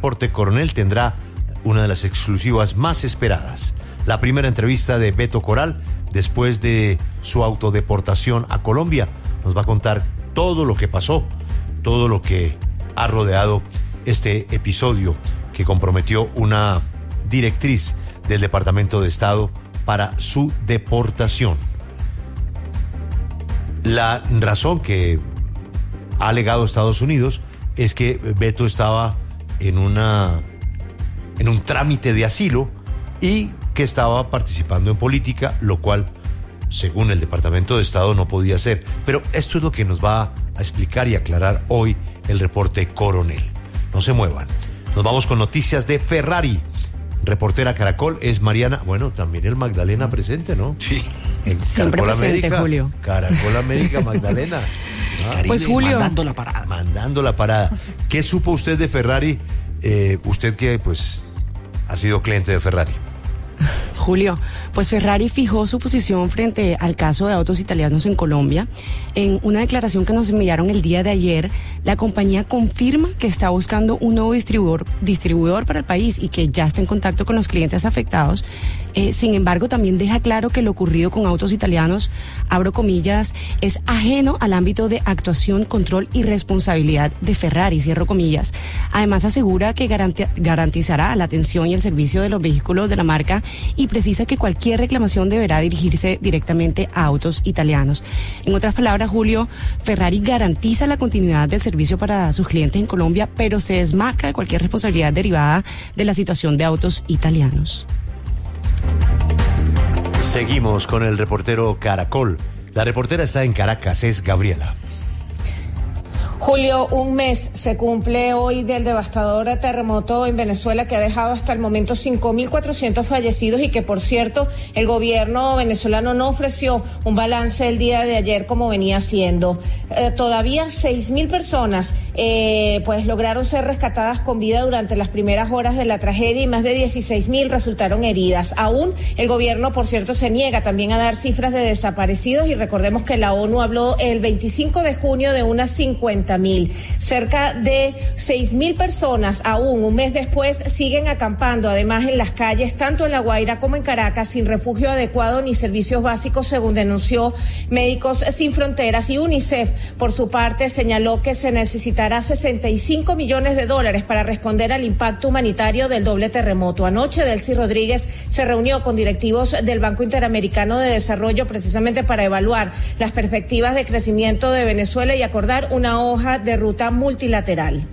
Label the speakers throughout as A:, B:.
A: reporte Coronel tendrá una de las exclusivas más esperadas. La primera entrevista de Beto Coral después de su autodeportación a Colombia. Nos va a contar todo lo que pasó, todo lo que ha rodeado este episodio que comprometió una directriz del Departamento de Estado para su deportación. La razón que ha alegado Estados Unidos es que Beto estaba en un trámite de asilo y que estaba participando en política, lo cual, según el Departamento de Estado, no podía ser. Pero esto es lo que nos va a explicar y aclarar hoy el reporte Coronel. No se muevan. Nos vamos con noticias de Ferrari. Reportera Caracol es Mariana, bueno, también el Magdalena presente, ¿no?
B: Sí.
C: Siempre
A: Caracol
C: presente,
A: América,
C: Julio.
A: Caracol América, Magdalena.
C: Pues Julio.
B: Mandando la parada.
A: Mandando la parada. ¿Qué supo usted de Ferrari? Usted que, pues, ha sido cliente de Ferrari.
C: Julio, pues Ferrari fijó su posición frente al caso de autos italianos en Colombia. En una declaración que nos enviaron el día de ayer, la compañía confirma que está buscando un nuevo distribuidor para el país y que ya está en contacto con los clientes afectados. Sin embargo, también deja claro que lo ocurrido con autos italianos, abro comillas, es ajeno al ámbito de actuación, control y responsabilidad de Ferrari, cierro comillas. Además, asegura que garantizará la atención y el servicio de los vehículos de la marca y precisa que cualquier reclamación deberá dirigirse directamente a autos italianos. En otras palabras, Julio, Ferrari garantiza la continuidad del servicio para sus clientes en Colombia, pero se desmarca de cualquier responsabilidad derivada de la situación de autos italianos.
A: Seguimos con el reportero Caracol. La reportera está en Caracas, es Gabriela.
D: Julio, un mes se cumple hoy del devastador terremoto en Venezuela que ha dejado hasta el momento 5.400 fallecidos y que, por cierto, el gobierno venezolano no ofreció un balance el día de ayer como venía haciendo. Todavía 6.000 personas pues lograron ser rescatadas con vida durante las primeras horas de la tragedia y más de 16.000 resultaron heridas. Aún el gobierno, por cierto, se niega también a dar cifras de desaparecidos y recordemos que la ONU habló el 25 de junio de unas 50.000. Cerca de 6.000 personas aún un mes después siguen acampando, además en las calles, tanto en La Guaira como en Caracas, sin refugio adecuado ni servicios básicos, según denunció Médicos Sin Fronteras. Y UNICEF, por su parte, señaló que se necesitará $65 millones para responder al impacto humanitario del doble terremoto. Anoche, Delcy Rodríguez se reunió con directivos del Banco Interamericano de Desarrollo precisamente para evaluar las perspectivas de crecimiento de Venezuela y acordar una hoja de ruta multilateral.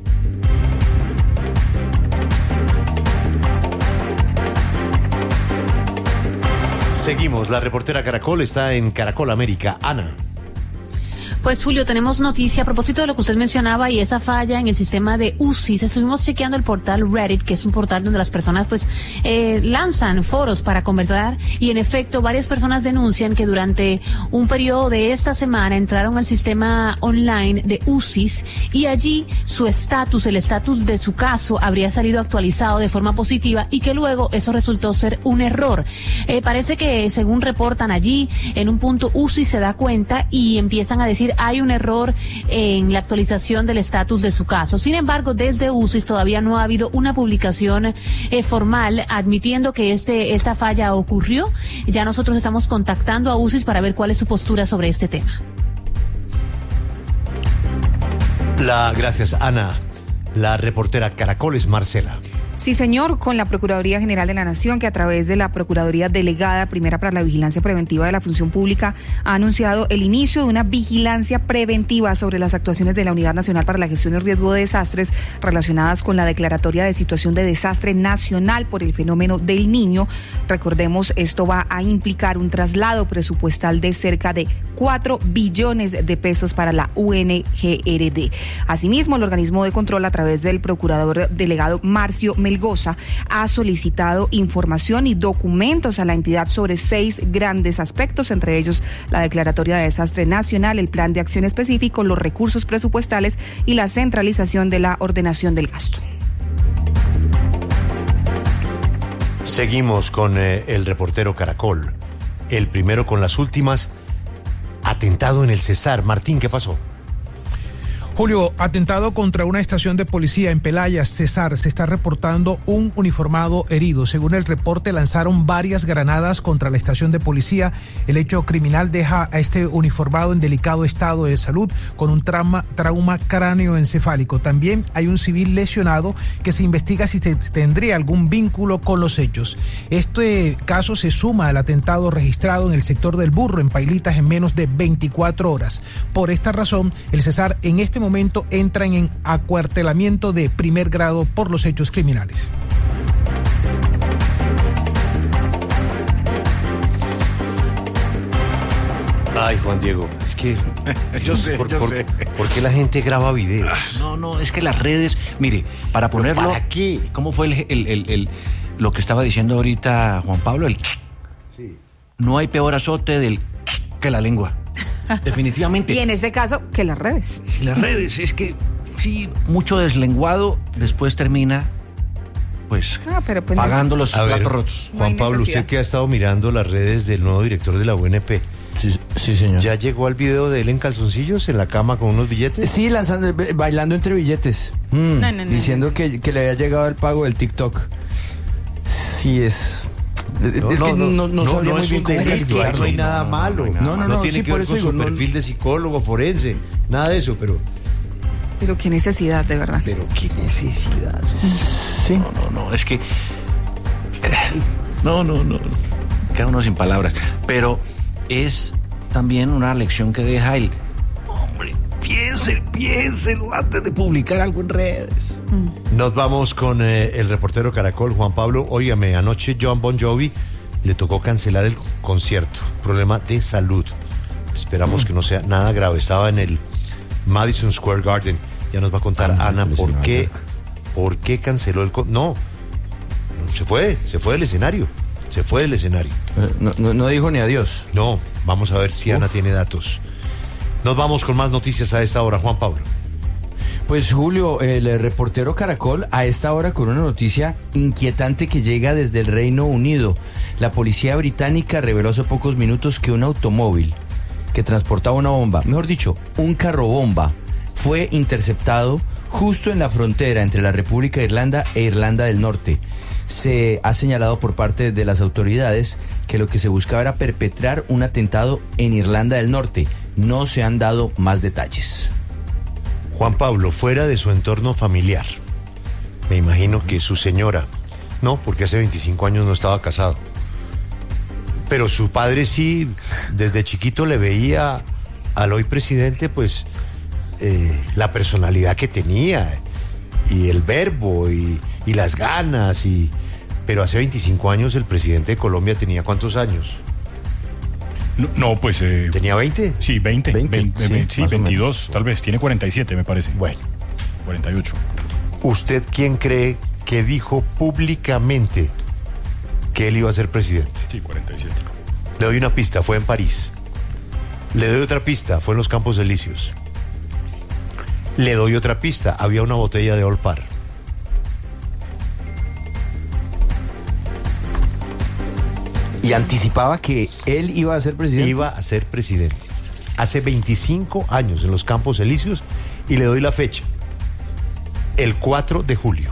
A: Seguimos, la reportera Caracol está en Caracol América. Ana.
E: Pues Julio, tenemos noticia a propósito de lo que usted mencionaba y esa falla en el sistema de UCIS. Estuvimos chequeando el portal Reddit, que es un portal donde las personas pues lanzan foros para conversar y en efecto varias personas denuncian que durante un periodo de esta semana entraron al sistema online de UCIS y allí su estatus, el estatus de su caso habría salido actualizado de forma positiva y que luego eso resultó ser un error. Parece que según reportan allí, en un punto UCIS se da cuenta y empiezan a decir hay un error en la actualización del estatus de su caso. Sin embargo, desde UCIS todavía no ha habido una publicación formal admitiendo que esta falla ocurrió. Ya nosotros estamos contactando a UCIS para ver cuál es su postura sobre este tema.
A: Gracias, Ana. La reportera Caracol es Marcela.
F: Sí, señor, con la Procuraduría General de la Nación, que a través de la Procuraduría Delegada Primera para la Vigilancia Preventiva de la Función Pública ha anunciado el inicio de una vigilancia preventiva sobre las actuaciones de la Unidad Nacional para la Gestión del Riesgo de Desastres relacionadas con la declaratoria de situación de desastre nacional por el fenómeno del Niño. Recordemos, esto va a implicar un traslado presupuestal de cerca de 4 billones de pesos para la UNGRD. Asimismo, el organismo de control, a través del Procurador Delegado Marcio Melgoza, ha solicitado información y documentos a la entidad sobre 6 grandes aspectos, entre ellos la declaratoria de desastre nacional, el plan de acción específico, los recursos presupuestales y la centralización de la ordenación del gasto.
A: Seguimos con el reportero Caracol. El primero con las últimas. Atentado en el Cesar. Martín, ¿qué pasó?
B: Julio, atentado contra una estación de policía en Pelaya, Cesar. Se está reportando un uniformado herido. Según el reporte, lanzaron varias granadas contra la estación de policía. El hecho criminal deja a este uniformado en delicado estado de salud con un trauma cráneoencefálico. También hay un civil lesionado que se investiga si tendría algún vínculo con los hechos. Este caso se suma al atentado registrado en el sector del Burro, en Pailitas, en menos de 24 horas. Por esta razón, el Cesar en este momento entra en acuartelamiento de primer grado por los hechos criminales.
A: Ay, Juan Diego, es que...
G: yo sé.
A: ¿Por qué la gente graba videos?
G: No, es que las redes... Mire, para ponerlo...
A: ¿Para qué?
G: ¿Cómo fue lo que estaba diciendo ahorita Juan Pablo?
A: Sí.
G: No hay peor azote que la lengua. Definitivamente.
F: Y en este caso, que las redes.
G: Las redes, es que sí, mucho deslenguado después termina pues pagando los platos rotos.
A: Juan Pablo, usted que ha estado mirando las redes del nuevo director de la UNP.
H: Sí, señor.
A: ¿Ya llegó al video de él en calzoncillos en la cama con unos billetes?
H: Sí, bailando entre billetes. Diciendo que le había llegado el pago del TikTok. Sí, es... No sabría muy bien cómo calificarlo.
A: No hay nada malo. No tiene que ver con su perfil de psicólogo forense. Nada de eso, pero
F: qué necesidad, de verdad.
A: Pero qué necesidad.
H: Sí.
G: No, es que... No. Queda uno sin palabras. Pero es también una lección que deja el... Hombre, piénselo antes de publicar algo en redes.
A: Nos vamos con el reportero Caracol, Juan Pablo. Óigame, anoche John Bon Jovi le tocó cancelar el concierto. Problema de salud. Esperamos que no sea nada grave. Estaba en el Madison Square Garden. Ya nos va a contar Ana por qué canceló el concierto. Se fue del escenario.
H: No dijo ni adiós.
A: No, vamos a ver si Ana tiene datos. Nos vamos con más noticias a esta hora, Juan Pablo.
H: Pues Julio, el reportero Caracol a esta hora con una noticia inquietante que llega desde el Reino Unido. La policía británica reveló hace pocos minutos que un automóvil que transportaba una bomba, mejor dicho, un carro bomba, fue interceptado justo en la frontera entre la República de Irlanda e Irlanda del Norte. Se ha señalado por parte de las autoridades que lo que se buscaba era perpetrar un atentado en Irlanda del Norte. No se han dado más detalles.
A: Juan Pablo, fuera de su entorno familiar, me imagino que su señora, no, porque hace 25 años no estaba casado, pero su padre sí, desde chiquito le veía al hoy presidente, pues, la personalidad que tenía, y el verbo, y las ganas, pero hace 25 años el presidente de Colombia tenía ¿cuántos años?
I: No, pues...
A: ¿Tenía 20?
I: Sí, 20 sí, 22, tal vez. Tiene 47, me parece.
A: Bueno.
I: 48.
A: ¿Usted quién cree que dijo públicamente que él iba a ser presidente?
I: Sí, 47.
A: Le doy una pista, fue en París. Le doy otra pista, fue en los Campos Elíseos. Le doy otra pista, había una botella de Old Par.
H: Y anticipaba que él iba a ser presidente.
A: Iba a ser presidente. Hace 25 años en los Campos Elíseos, y le doy la fecha. El 4 de julio.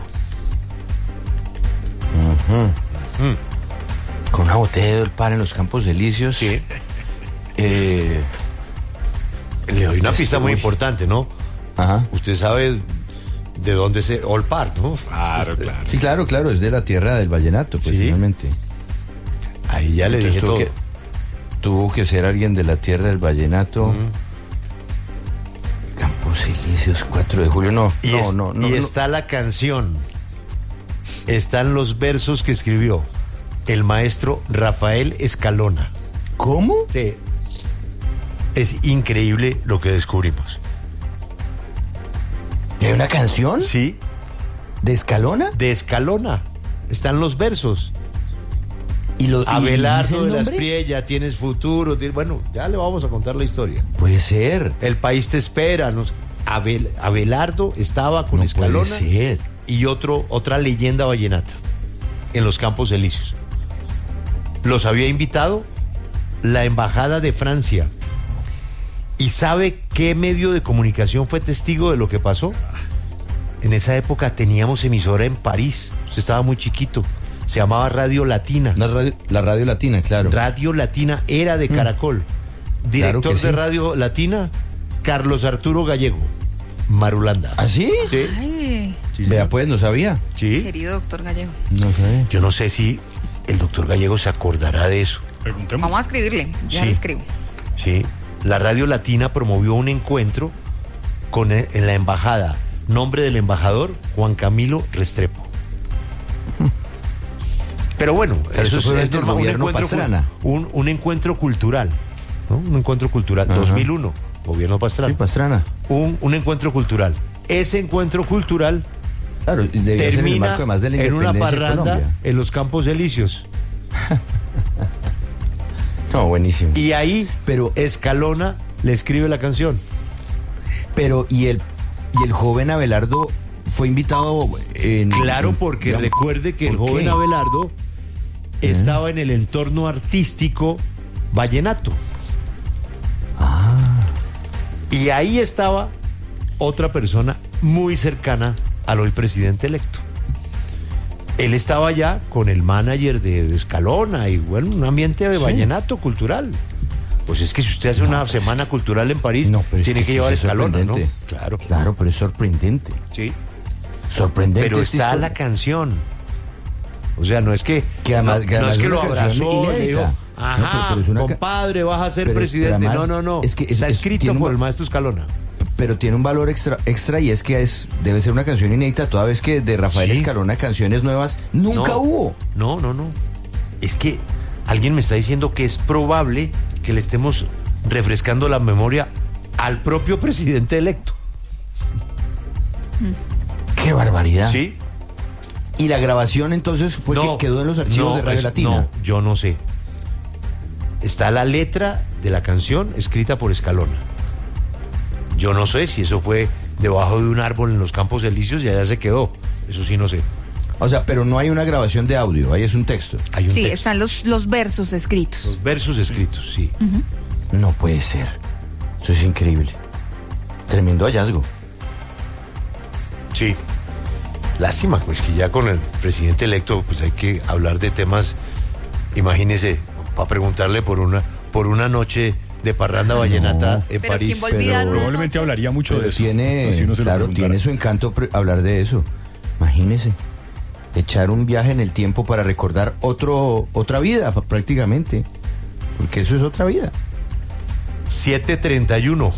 H: Con una botella de Old Par en los Campos Elíseos.
A: Sí. Le doy una pista muy importante, ¿no?
H: Ajá.
A: Usted sabe de dónde es Old Par, ¿no?
I: Claro.
H: Sí, claro, es de la tierra del vallenato, pues,
A: sí.
H: Finalmente.
A: Ahí ya le dije todo.
H: Tuvo que ser alguien de la tierra del vallenato. Campos Elíseos, 4 de julio, no.
A: Y está la canción. Están los versos que escribió el maestro Rafael Escalona.
H: ¿Cómo?
A: Sí. Es increíble lo que descubrimos.
H: ¿Hay una canción?
A: Sí.
H: ¿De Escalona?
A: De Escalona. Están los versos.
H: ¿Y
A: Abelardo de la Espriella, tienes futuro. Bueno, ya le vamos a contar la historia.
H: Puede ser.
A: El país te espera. Abelardo estaba con Escalona.
H: Puede ser.
A: Y otra leyenda vallenata en los Campos Elíseos. Los había invitado la embajada de Francia ¿Y sabe qué medio de comunicación fue testigo de lo que pasó? En esa época teníamos emisora en París. Usted estaba muy chiquito. Se llamaba Radio Latina.
H: La Radio Latina, claro.
A: Radio Latina era de Caracol. Director
H: Claro que sí.
A: de Radio Latina, Carlos Arturo Gallego. Marulanda.
H: ¿Ah, sí?
A: Sí.
F: Ay,
A: Sí,
H: Vea,
A: señor.
H: pues, no sabía.
A: Sí.
F: querido doctor Gallego.
H: No sé.
A: Yo no sé si el doctor Gallego se acordará de eso.
I: Preguntemos.
F: Vamos a escribirle, ya
A: Sí.
F: le escribo.
A: Sí. La Radio Latina promovió un encuentro en la embajada. Nombre del embajador, Juan Camilo Restrepo. Pero bueno,
H: Pero esto fue durante el
A: normal,
H: gobierno Pastrana.
A: un encuentro cultural, ¿no? Un encuentro cultural.
H: Ajá.
A: 2001, gobierno Pastrana.
H: Sí, Pastrana.
A: Un encuentro cultural. Ese encuentro cultural
H: Claro, debió ser en el
A: termina
H: marco además de la
A: en una
H: independencia de
A: parranda
H: Colombia.
A: en los Campos Elíseos.
H: No, buenísimo.
A: Y ahí
H: Pero-
A: Escalona le escribe la canción.
H: Pero, ¿y el joven Abelardo fue invitado en...
A: Claro, porque
H: digamos,
A: recuerde que el
H: ¿por
A: joven
H: qué?
A: Abelardo estaba en el entorno artístico vallenato. Y ahí estaba otra persona muy cercana al hoy presidente electo. Él estaba allá con el manager de Escalona y bueno, un ambiente de vallenato cultural. Pues es que si usted hace una semana cultural en París,
H: No, pero es
A: tiene que llevar
H: es
A: Escalona, ¿no?
H: sorprendente.
A: Claro.
H: Claro, pero es sorprendente.
A: Sí.
H: Sorprendente.
A: Pero
H: esta
A: está
H: historia.
A: la canción. O sea, no es que
H: Que además-
A: no,
H: que además
A: es que
H: es
A: lo
H: una canción
A: abrazó, le
H: inédita.
A: dijo,
H: No,
A: ajá,
H: pero es una
A: compadre, vas a ser
H: pero
A: presidente.
H: además
A: No.
H: es que
A: está escrito
H: tiene
A: por
H: un-
A: el maestro Escalona.
H: Pero tiene un valor extra y es que debe ser una canción inédita, toda vez que de Rafael
A: Sí.
H: Escalona canciones nuevas nunca
A: No,
H: hubo.
A: No. Es que alguien me está diciendo que es probable que le estemos refrescando la memoria al propio presidente electo.
H: ¡Qué barbaridad!
A: ¿Sí?
H: Y la grabación entonces fue que quedó en los archivos de Radio Latina.
A: No, yo no sé. Está la letra de la canción escrita por Escalona. Yo no sé si eso fue debajo de un árbol en los Campos Elíseos y allá se quedó. Eso sí no sé.
H: O sea, pero no hay una grabación de audio, ahí es un texto.
A: Hay un
F: Sí,
A: texto.
F: están los versos escritos.
A: Los versos escritos, sí.
H: No puede ser. Eso es increíble. Tremendo hallazgo.
A: Sí. Lástima, pues que ya con el presidente electo, pues hay que hablar de temas, imagínese, para preguntarle por una noche de parranda vallenata en
F: Pero
A: París.
F: ¿quién va a olvidar una
I: Probablemente
F: noche?
I: hablaría mucho
H: Pero
I: de eso.
H: tiene,
I: Así uno se lo
H: claro,
I: preguntara.
H: tiene su encanto hablar de eso. Imagínese. Echar un viaje en el tiempo para recordar otra vida, prácticamente. Porque eso es otra vida.
A: 7:31.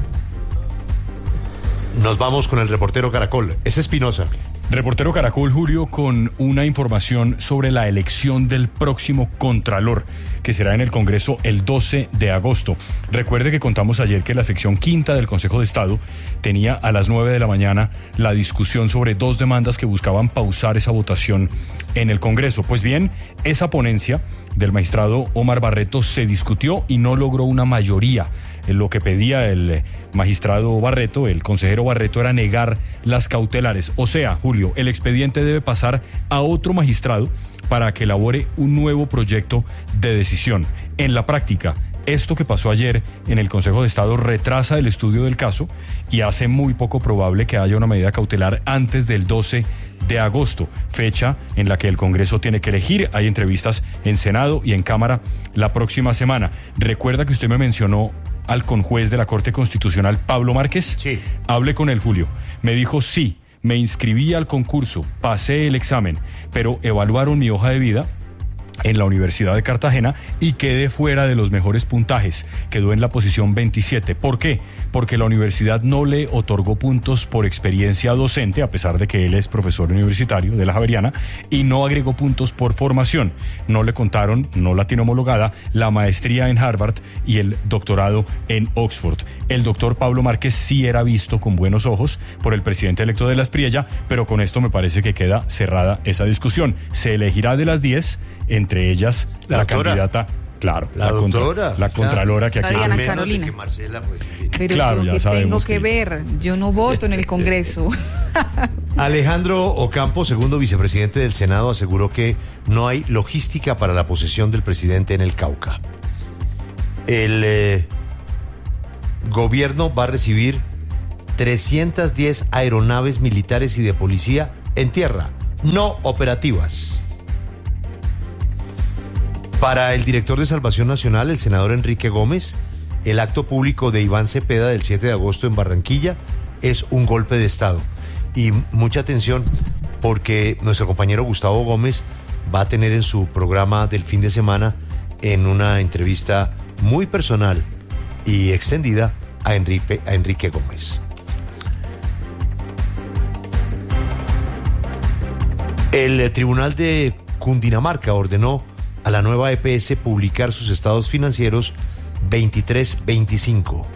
A: Nos vamos con el reportero Caracol. Es Espinosa.
I: Reportero Caracol, Julio, con una información sobre la elección del próximo Contralor, que será en el Congreso el 12 de agosto. Recuerde que contamos ayer que la sección quinta del Consejo de Estado tenía a las 9 de la mañana la discusión sobre dos demandas que buscaban pausar esa votación en el Congreso. Pues bien, esa ponencia del magistrado Omar Barreto se discutió y no logró una mayoría. Lo que pedía el magistrado Barreto, el consejero Barreto, era negar las cautelares. O sea, Julio, el expediente debe pasar a otro magistrado para que elabore un nuevo proyecto de decisión. En la práctica, esto que pasó ayer en el Consejo de Estado retrasa el estudio del caso y hace muy poco probable que haya una medida cautelar antes del 12 de agosto, fecha en la que el Congreso tiene que elegir. Hay entrevistas en Senado y en Cámara la próxima semana. Recuerda que usted me mencionó al conjuez de la Corte Constitucional, Pablo Márquez.
A: Sí.
I: Hablé con él, Julio. Me dijo, sí, me inscribí al concurso, pasé el examen, pero evaluaron mi hoja de vida en la Universidad de Cartagena y quedé fuera de los mejores puntajes. Quedó en la posición 27. ¿Por qué? Porque la universidad no le otorgó puntos por experiencia docente, a pesar de que él es profesor universitario de la Javeriana, y no agregó puntos por formación. No le contaron, no la tiene homologada, la maestría en Harvard y el doctorado en Oxford. El doctor Pablo Márquez sí era visto con buenos ojos por el presidente electo de la Espriella, pero con esto me parece que queda cerrada esa discusión. Se elegirá de las 10, entre ellas
A: La
I: la
A: doctora.
I: candidata, claro,
A: La doctora,
I: la contralora que aquí...
F: Diana
A: Menos de
F: Carolina.
A: que Marcela, pues, sí.
F: Pero
I: Claro,
F: yo
I: ya
F: que tengo
I: sabemos
F: que
I: que-
F: ver, yo no voto en el Congreso.
A: Alejandro Ocampo, segundo vicepresidente del Senado, aseguró que no hay logística para la posesión del presidente en el Cauca. El gobierno va a recibir 310 aeronaves militares y de policía en tierra, no operativas. Para el director de Salvación Nacional, el senador Enrique Gómez, el acto público de Iván Cepeda del 7 de agosto en Barranquilla es un golpe de Estado. Y mucha atención, porque nuestro compañero Gustavo Gómez va a tener en su programa del fin de semana, en una entrevista muy personal y extendida, a Enrique Gómez. El Tribunal de Cundinamarca ordenó a la nueva EPS publicar sus estados financieros 23-25.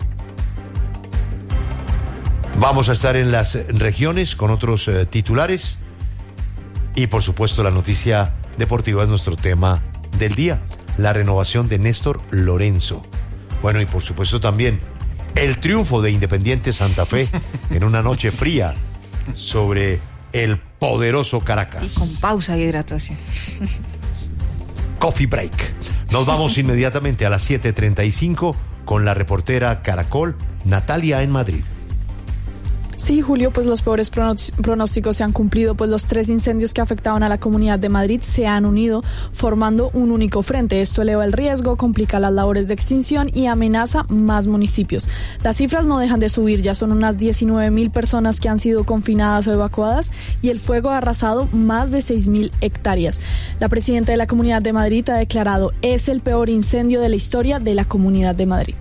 A: Vamos a estar en las regiones con otros titulares y por supuesto la noticia deportiva es nuestro tema del día, la renovación de Néstor Lorenzo. Bueno, y por supuesto también el triunfo de Independiente Santa Fe en una noche fría sobre el poderoso Caracas.
F: Y con pausa de hidratación.
A: Coffee break. Nos vamos inmediatamente a las 7:35 con la reportera Caracol, Natalia en Madrid.
J: Sí, Julio, pues los peores pronósticos se han cumplido, pues los 3 incendios que afectaban a la Comunidad de Madrid se han unido formando un único frente. Esto eleva el riesgo, complica las labores de extinción y amenaza más municipios. Las cifras no dejan de subir, ya son unas 19.000 personas que han sido confinadas o evacuadas y el fuego ha arrasado más de 6.000 hectáreas. La presidenta de la Comunidad de Madrid ha declarado: es el peor incendio de la historia de la Comunidad de Madrid.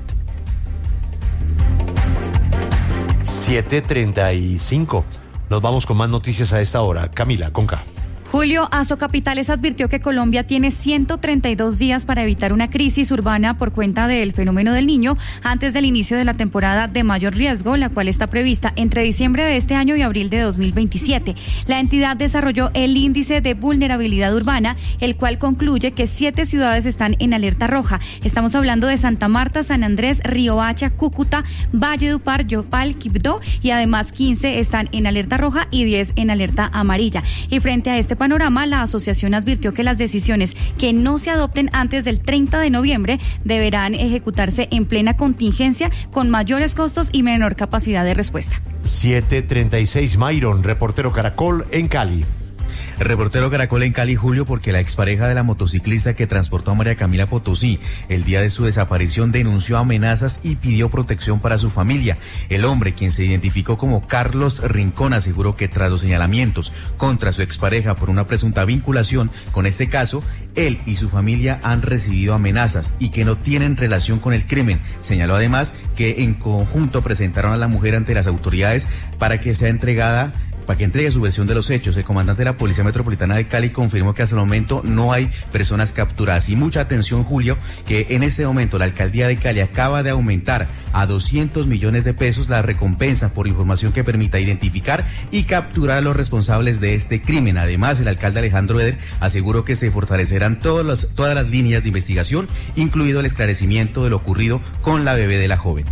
A: 7:35. Nos vamos con más noticias a esta hora. Camila, con K.
K: Julio, Asocapitales advirtió que Colombia tiene 132 días para evitar una crisis urbana por cuenta del fenómeno del Niño antes del inicio de la temporada de mayor riesgo, la cual está prevista entre diciembre de este año y abril de 2027. La entidad desarrolló el índice de vulnerabilidad urbana, el cual concluye que 7 ciudades están en alerta roja. Estamos hablando de Santa Marta, San Andrés, Riohacha, Cúcuta, Valledupar, Yopal, Quibdó y además 15 están en alerta roja y 10 en alerta amarilla. Y frente a este panorama, la asociación advirtió que las decisiones que no se adopten antes del 30 de noviembre deberán ejecutarse en plena contingencia con mayores costos y menor capacidad de respuesta.
A: 7:36, Myron, reportero Caracol en Cali.
L: Reportero Caracol en Cali, Julio, porque la expareja de la motociclista que transportó a María Camila Potosí el día de su desaparición denunció amenazas y pidió protección para su familia. El hombre, quien se identificó como Carlos Rincón, aseguró que tras los señalamientos contra su expareja por una presunta vinculación con este caso, él y su familia han recibido amenazas y que no tienen relación con el crimen. Señaló además que en conjunto presentaron a la mujer ante las autoridades para que entregue su versión de los hechos. El comandante de la Policía Metropolitana de Cali confirmó que hasta el momento no hay personas capturadas. Y mucha atención, Julio, que en este momento la Alcaldía de Cali acaba de aumentar a 200 millones de pesos la recompensa por información que permita identificar y capturar a los responsables de este crimen. Además, el alcalde Alejandro Eder aseguró que se fortalecerán todas las líneas de investigación, incluido el esclarecimiento de lo ocurrido con la bebé de la joven.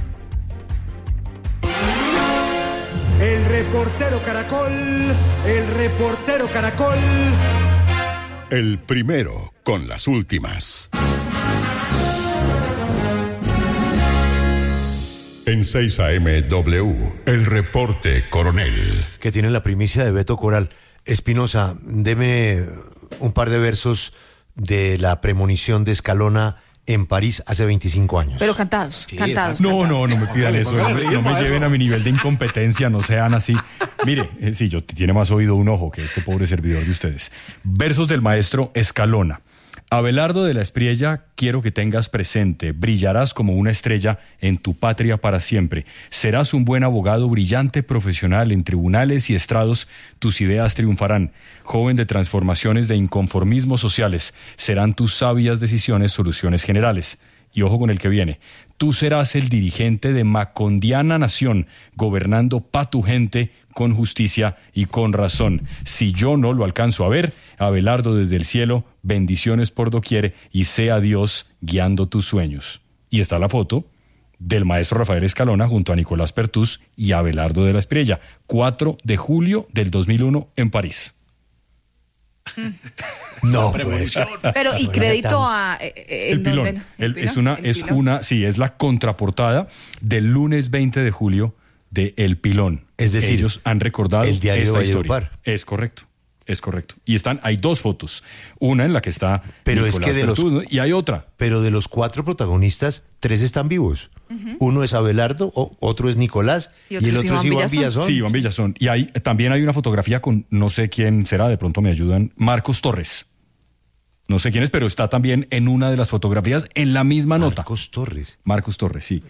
M: El reportero Caracol.
N: El primero con las últimas. En 6 AM W, el reporte coronel.
A: Que tiene la primicia de Beto Coral. Espinosa, deme un par de versos de la premonición de Escalona en París hace 25 años.
F: Pero cantados.
I: No me pidan eso. No me lleven a mi nivel de incompetencia, no sean así. Mire, sí, tiene más oído un ojo que este pobre servidor de ustedes. Versos del maestro Escalona. Abelardo de la Espriella, quiero que tengas presente, brillarás como una estrella en tu patria para siempre. Serás un buen abogado brillante profesional en tribunales y estrados, tus ideas triunfarán. Joven de transformaciones de inconformismos sociales, serán tus sabias decisiones soluciones generales. Y ojo con el que viene, tú serás el dirigente de Macondiana nación, gobernando pa' tu gente con justicia y con razón. Si yo no lo alcanzo a ver, Abelardo desde el cielo, bendiciones por doquier y sea Dios guiando tus sueños. Y está la foto del maestro Rafael Escalona junto a Nicolás Pertús y Abelardo de la Espriella, 4 de julio del 2001 en París.
A: No,
I: premonición.
F: Pero, ¿y crédito a
I: El pilón. Es la contraportada del lunes 20 de julio de El Pilón.
A: Es decir,
I: ellos han recordado
A: el diario
I: esta
A: de
I: historia.
A: Valledupar.
I: Es correcto. Y hay dos fotos. Una en la que está
A: pero
I: Nicolás
A: es que
I: Pertús, y hay otra.
A: Pero de los 4 protagonistas, 3 están vivos. Uno es Abelardo, otro es Nicolás y el otro es Iván Villazón.
I: Sí, Iván Villazón. Y también hay una fotografía con, no sé quién será, de pronto me ayudan, Marcos Torres. No sé quién es, pero está también en una de las fotografías en la misma nota. Marcos Torres, sí.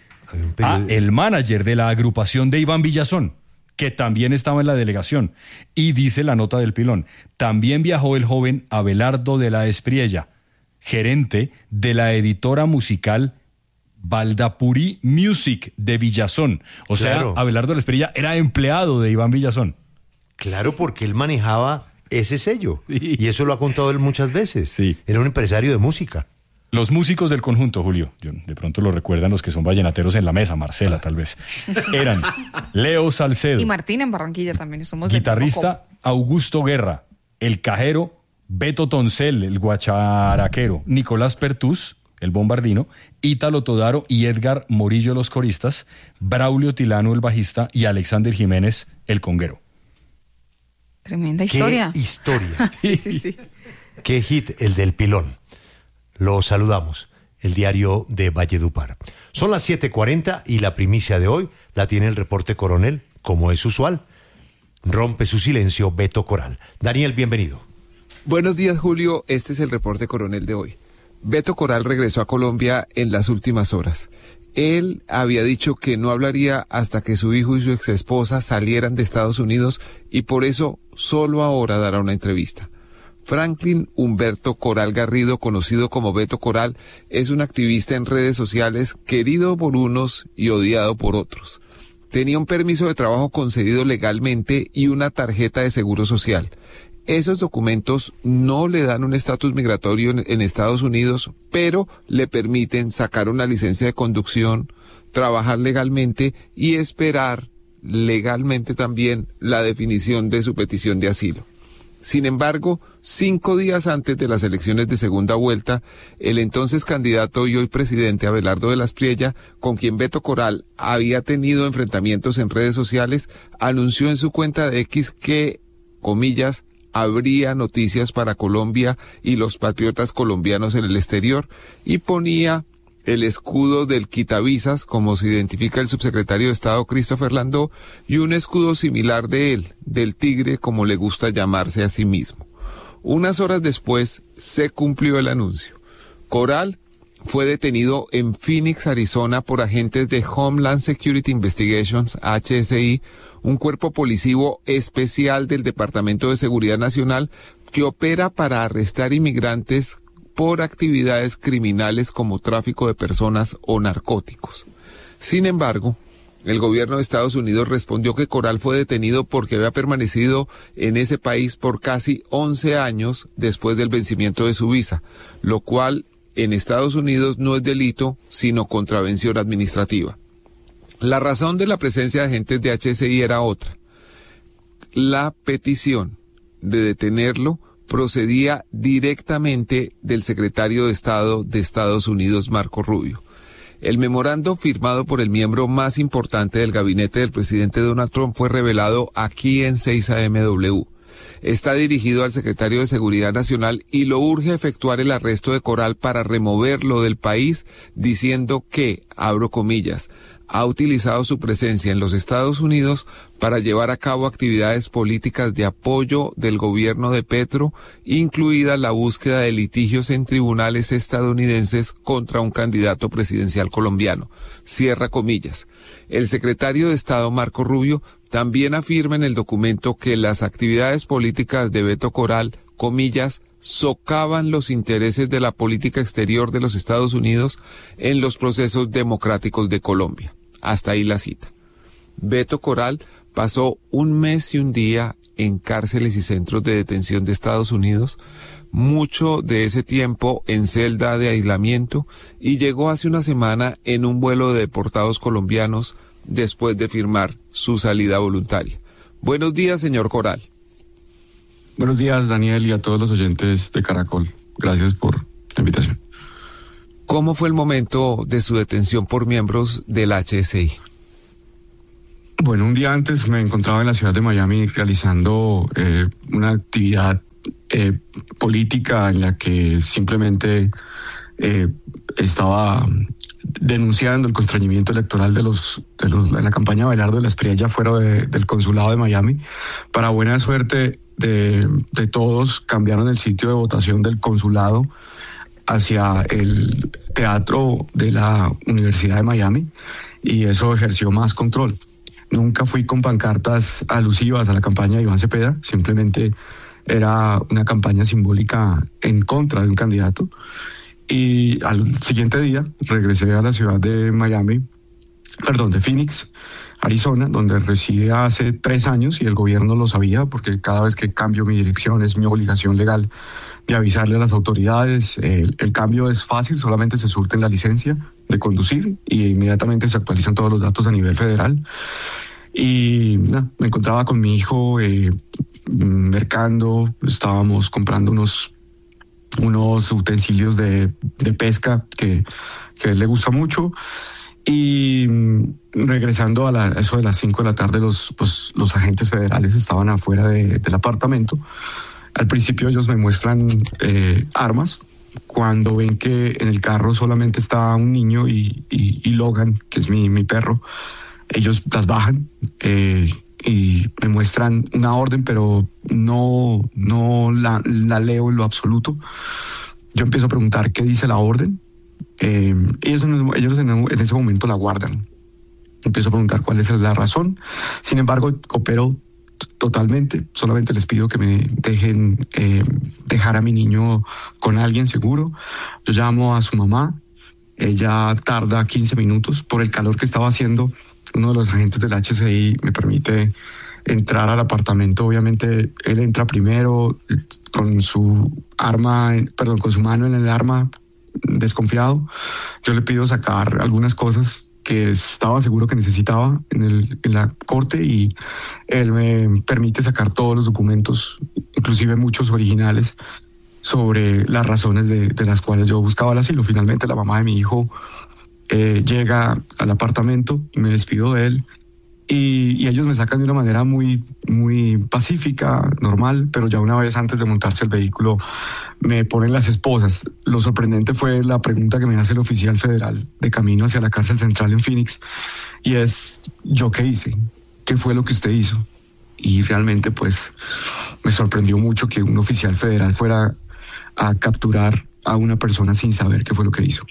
I: El manager de la agrupación de Iván Villazón, que también estaba en la delegación. Y dice la nota del Pilón, también viajó el joven Abelardo de la Espriella, gerente de la editora musical Valdapurí Music de Villazón. O
A: Claro.
I: sea, Abelardo de la Espriella era empleado de Iván Villazón.
A: Claro, porque él manejaba ese sello.
I: Sí.
A: Y eso lo ha contado él muchas veces.
I: Sí.
A: Era un empresario de música.
I: Los músicos del conjunto, Julio, de pronto lo recuerdan los que son vallenateros en la mesa, Marcela tal vez, eran Leo Salcedo,
F: Y Martín en Barranquilla también, somos del
I: guitarrista Augusto Guerra, el cajero Beto Toncel, el guacharaquero, Nicolás Pertús, el bombardino, Ítalo Todaro y Edgar Morillo, los coristas, Braulio Tilano, el bajista, y Alexander Jiménez, el conguero.
F: Tremenda historia.
A: ¡Qué historia!
F: Sí.
A: ¡Qué hit el del Pilón! Lo saludamos, el diario de Valledupar. Son las 7:40 y la primicia de hoy la tiene el reporte Coronel, como es usual. Rompe su silencio Beto Coral. Daniel, bienvenido.
O: Buenos días, Julio. Este es el reporte Coronel de hoy. Beto Coral regresó a Colombia en las últimas horas. Él había dicho que no hablaría hasta que su hijo y su exesposa salieran de Estados Unidos y por eso solo ahora dará una entrevista. Franklin Humberto Coral Garrido, conocido como Beto Coral, es un activista en redes sociales querido por unos y odiado por otros. Tenía un permiso de trabajo concedido legalmente y una tarjeta de seguro social. Esos documentos no le dan un estatus migratorio en Estados Unidos, pero le permiten sacar una licencia de conducción, trabajar legalmente y esperar legalmente también la definición de su petición de asilo. Sin embargo, 5 días antes de las elecciones de segunda vuelta, el entonces candidato y hoy presidente Abelardo de la Espriella, con quien Beto Coral había tenido enfrentamientos en redes sociales, anunció en su cuenta de X que, comillas, habría noticias para Colombia y los patriotas colombianos en el exterior, y ponía el escudo del quitavisas, como se identifica el subsecretario de Estado Christopher Landó, y un escudo similar de él, del tigre, como le gusta llamarse a sí mismo. Unas horas después se cumplió el anuncio. Coral fue detenido en Phoenix, Arizona, por agentes de Homeland Security Investigations, HSI, un cuerpo policivo especial del Departamento de Seguridad Nacional que opera para arrestar inmigrantes por actividades criminales como tráfico de personas o narcóticos. Sin embargo, el gobierno de Estados Unidos respondió que Coral fue detenido porque había permanecido en ese país por casi 11 años después del vencimiento de su visa, lo cual en Estados Unidos no es delito, sino contravención administrativa. La razón de la presencia de agentes de HSI era otra. La petición de detenerlo procedía directamente del secretario de Estado de Estados Unidos, Marco Rubio. El memorando firmado por el miembro más importante del gabinete del presidente Donald Trump fue revelado aquí en 6AMW. Está dirigido al secretario de Seguridad Nacional y lo urge a efectuar el arresto de Coral para removerlo del país, diciendo que, abro comillas, ha utilizado su presencia en los Estados Unidos para llevar a cabo actividades políticas de apoyo del gobierno de Petro, incluida la búsqueda de litigios en tribunales estadounidenses contra un candidato presidencial colombiano. Cierra comillas. El secretario de Estado, Marco Rubio, también afirma en el documento que las actividades políticas de Beto Coral, comillas, socavan los intereses de la política exterior de los Estados Unidos en los procesos democráticos de Colombia. Hasta ahí la cita. Beto Coral pasó 1 mes y 1 día en cárceles y centros de detención de Estados Unidos, mucho de ese tiempo en celda de aislamiento, y llegó hace una semana en un vuelo de deportados colombianos después de firmar su salida voluntaria. Buenos días, señor Coral.
P: Buenos días, Daniel, y a todos los oyentes de Caracol. Gracias por la invitación.
O: ¿Cómo fue el momento de su detención por miembros del HSI?
P: Bueno, un día antes me encontraba en la ciudad de Miami realizando una actividad política en la que simplemente estaba denunciando el constreñimiento electoral de la campaña Abelardo de la Espriella fuera del consulado de Miami. Para buena suerte de todos, cambiaron el sitio de votación del consulado hacia el teatro de la Universidad de Miami y eso ejerció más control. Nunca fui con pancartas alusivas a la campaña de Iván Cepeda, simplemente era una campaña simbólica en contra de un candidato. Y al siguiente día regresé a la ciudad de Phoenix, Arizona, donde residí hace 3 años y el gobierno lo sabía porque cada vez que cambio mi dirección es mi obligación legal de avisarle a las autoridades. El cambio es fácil, solamente se surte en la licencia de conducir y inmediatamente se actualizan todos los datos a nivel federal. Y me encontraba con mi hijo mercando, estábamos comprando unos utensilios de pesca que a él le gusta mucho. Y regresando a eso de las 5 de la tarde, los agentes federales estaban afuera del apartamento. Al principio ellos me muestran armas. Cuando ven que en el carro solamente está un niño y Logan, que es mi perro, ellos las bajan y me muestran una orden, pero no la leo en lo absoluto. Yo empiezo a preguntar qué dice la orden. Ellos en ese momento la guardan. Empiezo a preguntar cuál es la razón. Sin embargo, coopero totalmente. Solamente les pido que me dejen dejar a mi niño con alguien seguro. Yo llamo a su mamá. Ella tarda 15 minutos. Por el calor que estaba haciendo, uno de los agentes del HCI me permite entrar al apartamento. Obviamente él entra primero con su mano en el arma, desconfiado. Yo le pido sacar algunas cosas que estaba seguro que necesitaba en la corte y él me permite sacar todos los documentos, inclusive muchos originales, sobre las razones de las cuales yo buscaba el asilo. Finalmente la mamá de mi hijo llega al apartamento, me despido de él y ellos me sacan de una manera muy, muy pacífica, normal, pero ya una vez antes de montarse el vehículo me ponen las esposas. Lo sorprendente fue la pregunta que me hace el oficial federal de camino hacia la cárcel central en Phoenix y es: ¿yo qué hice? ¿Qué fue lo que usted hizo? Y realmente pues me sorprendió mucho que un oficial federal fuera a capturar a una persona sin saber qué fue lo que hizo.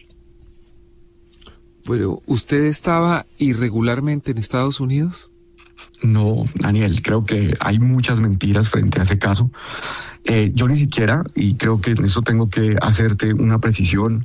O: Pero, ¿usted estaba irregularmente en Estados Unidos?
P: No, Daniel, creo que hay muchas mentiras frente a ese caso. Yo ni siquiera, y creo que en eso tengo que hacerte una precisión,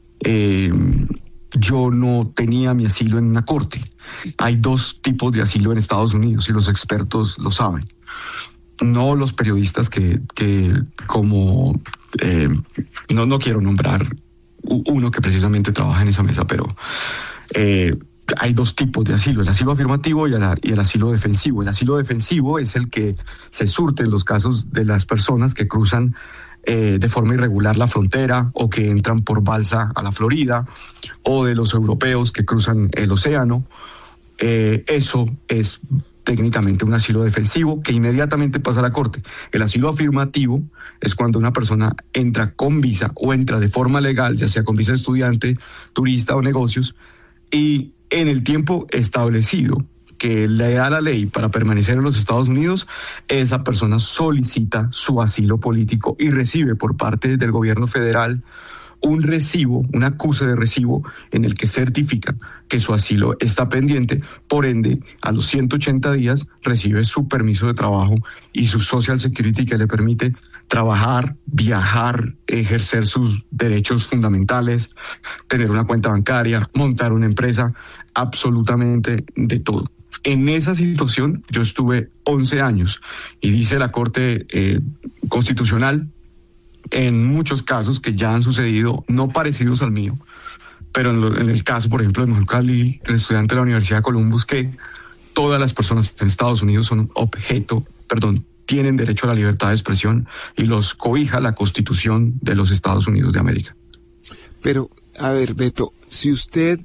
P: yo no tenía mi asilo en una corte. Hay 2 tipos de asilo en Estados Unidos y los expertos lo saben. No los periodistas que como, no quiero nombrar uno que precisamente trabaja en esa mesa, pero hay 2 tipos de asilo: el asilo afirmativo y el asilo defensivo. El asilo defensivo es el que se surte en los casos de las personas que cruzan de forma irregular la frontera o que entran por balsa a la Florida, o de los europeos que cruzan el océano. Eso es técnicamente un asilo defensivo que inmediatamente pasa a la corte. El asilo afirmativo es cuando una persona entra con visa o entra de forma legal, ya sea con visa de estudiante, turista o negocios, y en el tiempo establecido que le da la ley para permanecer en los Estados Unidos, esa persona solicita su asilo político y recibe por parte del gobierno federal un recibo, un acuse de recibo en el que certifica que su asilo está pendiente. Por ende, a los 180 días recibe su permiso de trabajo y su Social Security, que le permite trabajar, viajar, ejercer sus derechos fundamentales, tener una cuenta bancaria, montar una empresa, absolutamente de todo. En esa situación yo estuve 11 años y dice la Corte Constitucional, en muchos casos que ya han sucedido, no parecidos al mío, pero en el caso, por ejemplo, de Mahmoud Khalil, el estudiante de la Universidad de Columbus, que todas las personas en Estados Unidos son tienen derecho a la libertad de expresión y los cobija la Constitución de los Estados Unidos de América.
O: Pero, a ver, Beto, si usted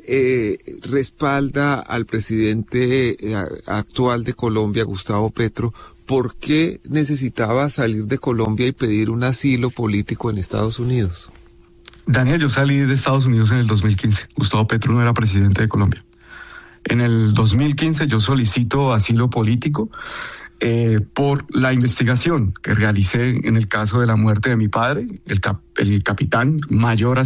O: respalda al presidente actual de Colombia, Gustavo Petro, ¿por qué necesitaba salir de Colombia y pedir un asilo político en Estados Unidos?
P: Daniel, yo salí de Estados Unidos en el 2015. Gustavo Petro no era presidente de Colombia. En el 2015 yo solicito asilo político por la investigación que realicé en el caso de la muerte de mi padre, el capitán mayor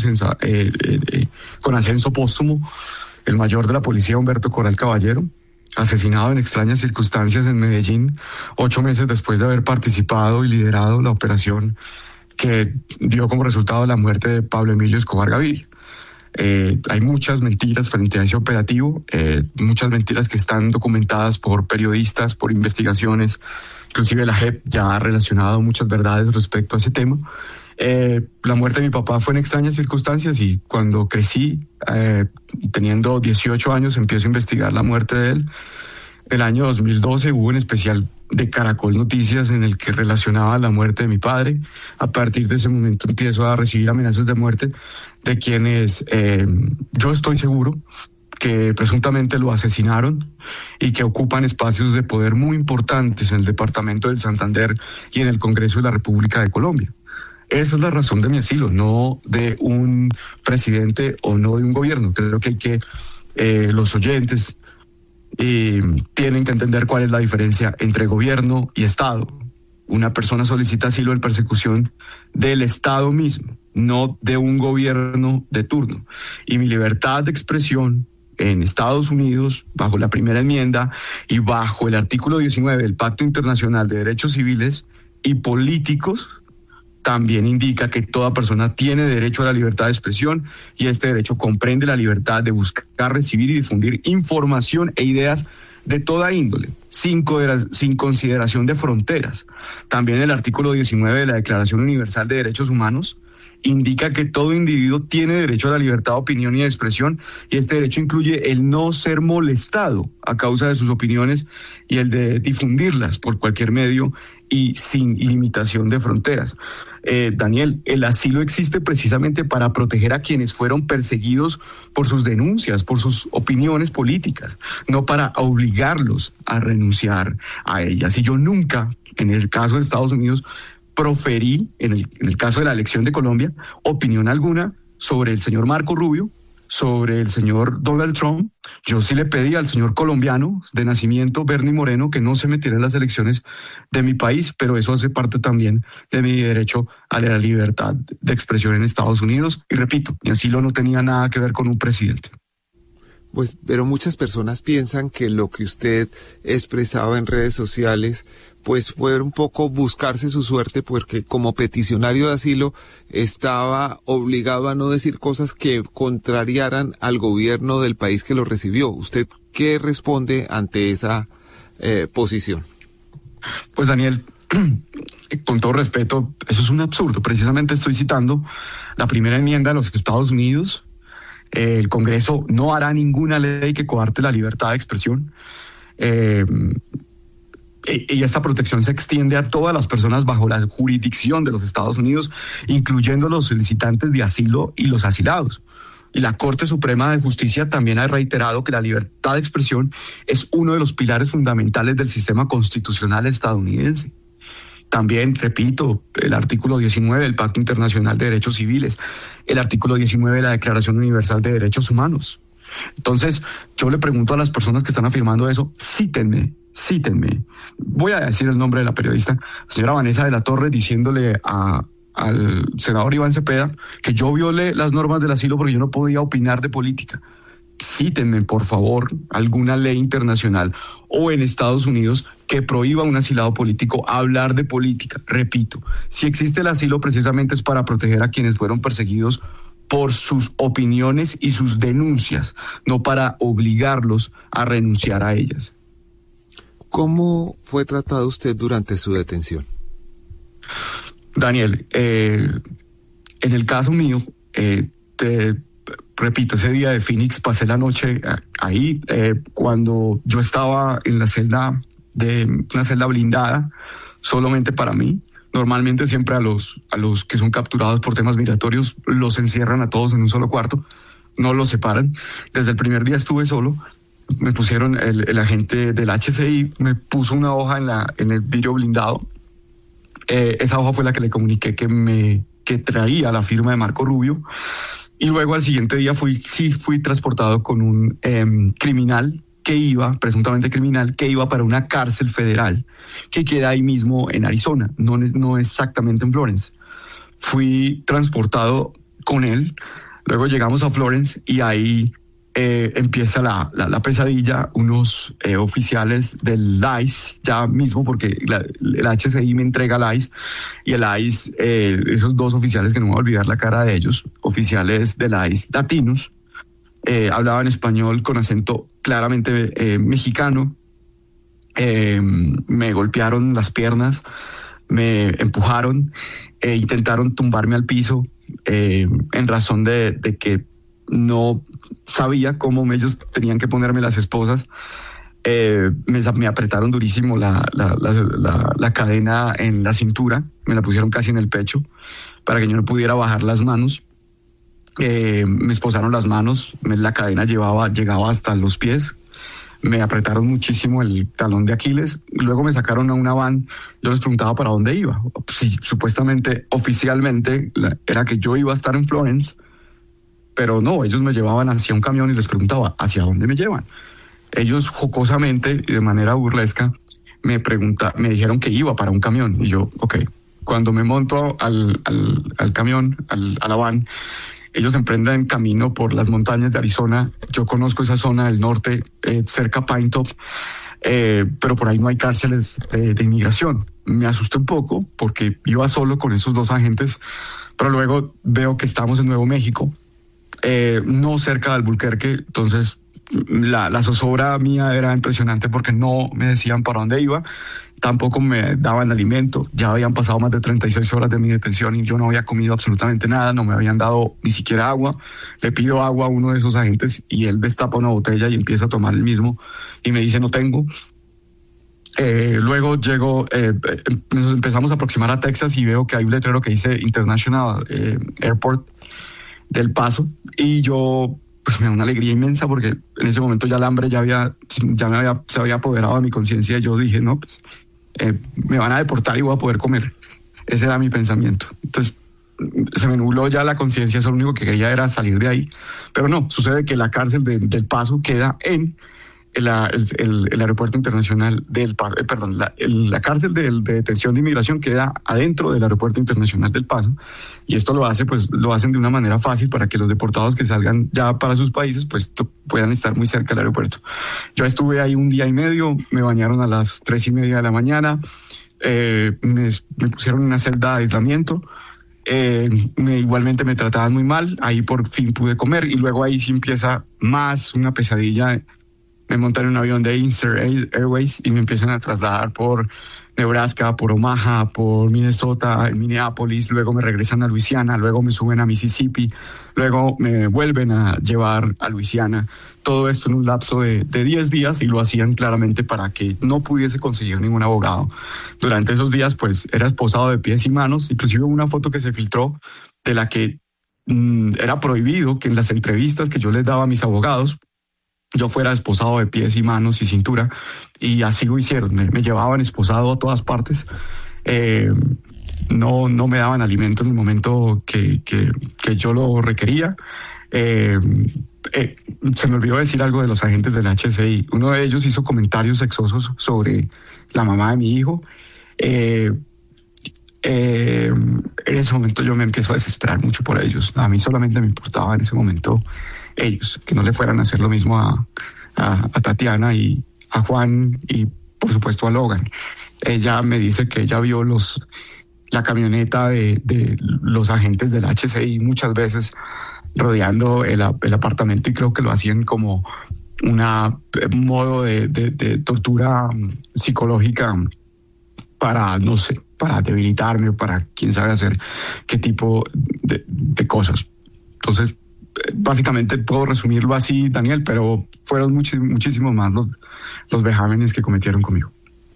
P: con ascenso póstumo, el mayor de la policía Humberto Coral Caballero, asesinado en extrañas circunstancias en Medellín, 8 meses después de haber participado y liderado la operación que dio como resultado la muerte de Pablo Emilio Escobar Gaviria. Hay muchas mentiras frente a ese operativo, muchas mentiras que están documentadas por periodistas, por investigaciones, inclusive la JEP ya ha relacionado muchas verdades respecto a ese tema. La muerte de mi papá fue en extrañas circunstancias y cuando crecí, teniendo 18 años, empiezo a investigar la muerte de él. El año 2012 hubo un especial de Caracol Noticias en el que relacionaba la muerte de mi padre. A partir de ese momento empiezo a recibir amenazas de muerte de quienes yo estoy seguro que presuntamente lo asesinaron y que ocupan espacios de poder muy importantes en el departamento del Santander y en el Congreso de la República de Colombia. Esa es la razón de mi asilo, no de un presidente o no de un gobierno. Creo que los oyentes tienen que entender cuál es la diferencia entre gobierno y Estado. Una persona solicita asilo en persecución del Estado mismo, no de un gobierno de turno. Y mi libertad de expresión en Estados Unidos, bajo la primera enmienda y bajo el artículo 19 del Pacto Internacional de Derechos Civiles y Políticos, también indica que toda persona tiene derecho a la libertad de expresión y este derecho comprende la libertad de buscar, recibir y difundir información e ideas de toda índole, sin consideración de fronteras. También el artículo 19 de la Declaración Universal de Derechos Humanos indica que todo individuo tiene derecho a la libertad de opinión y de expresión y este derecho incluye el no ser molestado a causa de sus opiniones y el de difundirlas por cualquier medio y sin limitación de fronteras. Daniel, el asilo existe precisamente para proteger a quienes fueron perseguidos por sus denuncias, por sus opiniones políticas, no para obligarlos a renunciar a ellas. Y yo nunca, en el caso de Estados Unidos, proferí, en el caso de la elección de Colombia, opinión alguna sobre el señor Marco Rubio, sobre el señor Donald Trump. Yo sí le pedí al señor colombiano de nacimiento, Bernie Moreno, que no se metiera en las elecciones de mi país, pero eso hace parte también de mi derecho a la libertad de expresión en Estados Unidos. Y repito, mi asilo no tenía nada que ver con un presidente.
O: Pues, pero muchas personas piensan que lo que usted expresaba en redes sociales, pues fue un poco buscarse su suerte, porque como peticionario de asilo estaba obligado a no decir cosas que contrariaran al gobierno del país que lo recibió. ¿Usted qué responde ante esa posición?
P: Pues Daniel, con todo respeto, eso es un absurdo. Precisamente estoy citando la primera enmienda de los Estados Unidos. El Congreso no hará ninguna ley que coarte la libertad de expresión. Y esta protección se extiende a todas las personas bajo la jurisdicción de los Estados Unidos, incluyendo los solicitantes de asilo y los asilados. Y la Corte Suprema de Justicia también ha reiterado que la libertad de expresión es uno de los pilares fundamentales del sistema constitucional estadounidense. También, repito, el artículo 19 del Pacto Internacional de Derechos Civiles, el artículo 19 de la Declaración Universal de Derechos Humanos. Entonces, yo le pregunto a las personas que están afirmando eso, cítenme. Voy a decir el nombre de la periodista, señora Vanessa de la Torre, diciéndole al senador Iván Cepeda que yo violé las normas del asilo porque yo no podía opinar de política. Cítenme, por favor, alguna ley internacional o en Estados Unidos que prohíba a un asilado político hablar de política. Repito, si existe el asilo precisamente es para proteger a quienes fueron perseguidos por sus opiniones y sus denuncias, no para obligarlos a renunciar a ellas.
O: ¿Cómo fue tratado usted durante su detención?
P: Daniel, en el caso mío, repito, ese día de Phoenix pasé la noche ahí. Cuando yo estaba en la celda una celda blindada solamente para mí. Normalmente siempre a los que son capturados por temas migratorios los encierran a todos en un solo cuarto, no los separan. Desde el primer día estuve solo. Me pusieron, el agente del HCI me puso una hoja en el vidrio blindado. Esa hoja fue la que le comuniqué que traía la firma de Marco Rubio. Y luego al siguiente día fui transportado con un criminal presuntamente criminal, que iba para una cárcel federal que queda ahí mismo en Arizona, no exactamente en Florence. Fui transportado con él, luego llegamos a Florence y ahí empieza la pesadilla. Unos oficiales del ICE, ya mismo porque el HCI me entrega al ICE, y el ICE, esos dos oficiales que no me voy a olvidar la cara de ellos, oficiales del ICE latinos, hablaban español con acento claramente mexicano. Me golpearon las piernas, me empujaron, intentaron tumbarme al piso en razón de que no sabía cómo ellos tenían que ponerme las esposas. Me apretaron durísimo la cadena en la cintura, me la pusieron casi en el pecho para que yo no pudiera bajar las manos. Me esposaron las manos, la cadena llegaba hasta los pies, me apretaron muchísimo el talón de Aquiles, luego me sacaron a una van. Yo les preguntaba para dónde iba. Sí, supuestamente, oficialmente, era que yo iba a estar en Florence, pero no, ellos me llevaban hacia un camión y les preguntaba, ¿hacia dónde me llevan? Ellos jocosamente y de manera burlesca me dijeron que iba para un camión, y yo, ok. Cuando me monto al camión, a la van, ellos emprenden camino por las montañas de Arizona. Yo conozco esa zona del norte, cerca a Pine Top, pero por ahí no hay cárceles de inmigración. Me asusté un poco porque iba solo con esos dos agentes, pero luego veo que estamos en Nuevo México, no cerca de Albuquerque. Entonces la zozobra mía era impresionante porque no me decían para dónde iba, tampoco me daban alimento. Ya habían pasado más de 36 horas de mi detención y yo no había comido absolutamente nada, no me habían dado ni siquiera agua. Le pido agua a uno de esos agentes y él destapa una botella y empieza a tomar el mismo y me dice no tengo. Luego nos empezamos a aproximar a Texas y veo que hay un letrero que dice International Airport del Paso, y yo pues me da una alegría inmensa porque en ese momento ya el hambre se había apoderado de mi conciencia, y yo dije no, pues me van a deportar y voy a poder comer. Ese era mi pensamiento. Entonces se me nubló ya la conciencia, eso lo único que quería era salir de ahí, pero no, sucede que la cárcel del Paso queda en el aeropuerto internacional del Paso, la cárcel de detención de inmigración queda adentro del aeropuerto internacional del Paso, y esto lo hacen de una manera fácil para que los deportados que salgan ya para sus países pues puedan estar muy cerca del aeropuerto. Yo estuve ahí un día y medio, me bañaron a las 3:30 de la mañana, me pusieron en una celda de aislamiento. Igualmente me trataban muy mal, ahí por fin pude comer, y luego ahí sí empieza más una pesadilla. Me montan en un avión de Eastern Airways y me empiezan a trasladar por Nebraska, por Omaha, por Minnesota, Minneapolis, luego me regresan a Luisiana, luego me suben a Mississippi, luego me vuelven a llevar a Luisiana. Todo esto en un lapso de 10 días, y lo hacían claramente para que no pudiese conseguir ningún abogado. Durante esos días pues era esposado de pies y manos, inclusive una foto que se filtró de la que era prohibido que en las entrevistas que yo les daba a mis abogados yo fuera esposado de pies y manos y cintura, y así lo hicieron. Me llevaban esposado a todas partes. No me daban alimento en el momento que yo lo requería. Se me olvidó decir algo de los agentes del HCI. Uno de ellos hizo comentarios sexosos sobre la mamá de mi hijo. En ese momento yo me empiezo a desesperar mucho por ellos. A mí solamente me importaba en ese momento ellos, que no le fueran a hacer lo mismo a Tatiana y a Juan y por supuesto a Logan. Ella me dice que ella vio la camioneta de los agentes del HCI muchas veces rodeando el apartamento, y creo que lo hacían como un modo de tortura psicológica para, no sé, para debilitarme o para quién sabe hacer qué tipo de cosas. Entonces, básicamente puedo resumirlo así, Daniel, pero fueron muchísimos más los vejámenes que cometieron conmigo.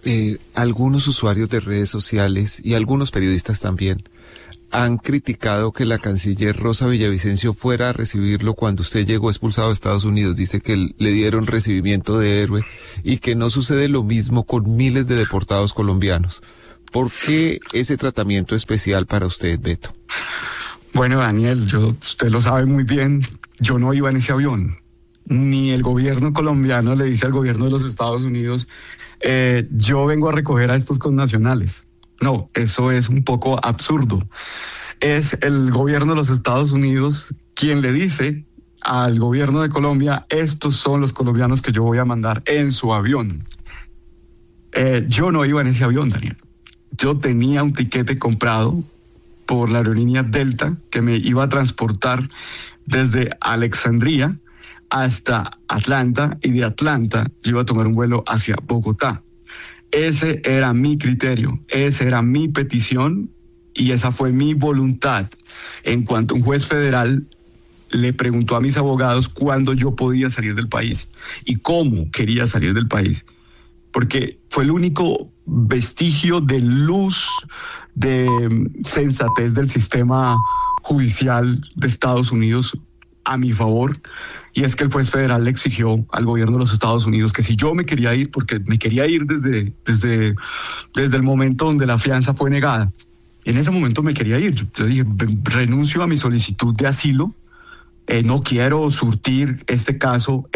O: algunos usuarios de redes sociales y algunos periodistas también han criticado que la canciller Rosa Villavicencio fuera a recibirlo cuando usted llegó expulsado de Estados Unidos. Dice que le dieron recibimiento de héroe y que no sucede lo mismo con miles de deportados colombianos. ¿Por qué ese tratamiento especial para usted, Beto?
P: Bueno, Daniel, usted lo sabe muy bien, yo no iba en ese avión. Ni el gobierno colombiano le dice al gobierno de los Estados Unidos, yo vengo a recoger a estos connacionales. No, eso es un poco absurdo. Es el gobierno de los Estados Unidos quien le dice al gobierno de Colombia, estos son los colombianos que yo voy a mandar en su avión. Yo no iba en ese avión, Daniel. Yo tenía un tiquete comprado por la aerolínea Delta que me iba a transportar desde Alexandria hasta Atlanta, y de Atlanta yo iba a tomar un vuelo hacia Bogotá. Ese era mi criterio, esa era mi petición y esa fue mi voluntad. En cuanto un juez federal le preguntó a mis abogados cuándo yo podía salir del país y cómo quería salir del país, porque fue el único vestigio de luz, de sensatez del sistema judicial de Estados Unidos a mi favor, y es que el juez federal le exigió al gobierno de los Estados Unidos que si yo me quería ir, porque me quería ir desde el momento donde la fianza fue negada, en ese momento me quería ir. Yo dije, renuncio a mi solicitud de asilo, no quiero surtir este caso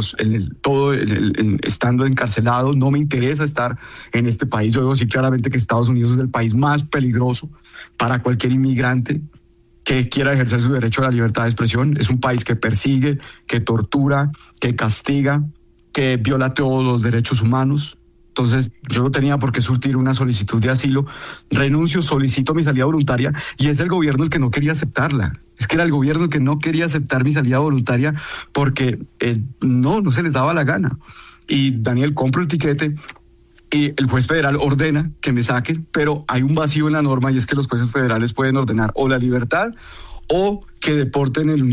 P: estando encarcelado, no me interesa estar en este país. Yo debo decir claramente que Estados Unidos es el país más peligroso para cualquier inmigrante que quiera ejercer su derecho a la libertad de expresión. Es un país que persigue, que tortura, que castiga, que viola todos los derechos humanos. Entonces, yo no tenía por qué surtir una solicitud de asilo. Renuncio, solicito mi salida voluntaria y es el gobierno el que no quería aceptarla. Es que era el gobierno el que no quería aceptar mi salida voluntaria porque no se les daba la gana. Y Daniel, compro el tiquete y el juez federal ordena que me saquen, pero hay un vacío en la norma y es que los jueces federales pueden ordenar o la libertad o que deporten en